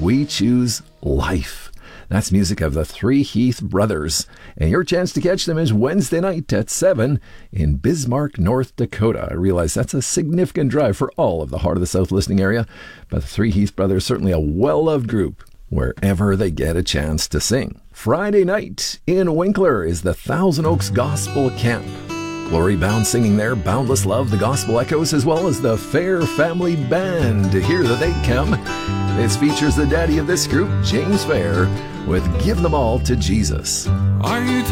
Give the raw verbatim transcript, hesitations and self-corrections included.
We Choose Life. That's music of the Three Heath Brothers. And your chance to catch them is Wednesday night at seven in Bismarck, North Dakota. I realize that's a significant drive for all of the Heart of the South listening area, but the Three Heath Brothers, certainly a well-loved group wherever they get a chance to sing. Friday night in Winkler is the Thousand Oaks Gospel Camp. Glory Bound singing there, Boundless Love, the Gospel Echoes, as well as the Fair Family Band. Here that they come. This features the daddy of this group, James Fair, with Give Them All to Jesus. Are you